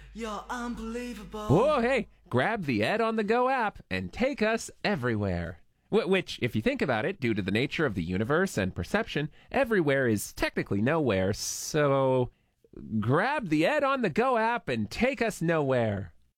You're unbelievable. Whoa, hey, grab the Ed on the Go app and take us everywhere. Which, if you think about it, due to the nature of the universe and perception, everywhere is technically nowhere, so grab the Ed on the Go app and take us nowhere.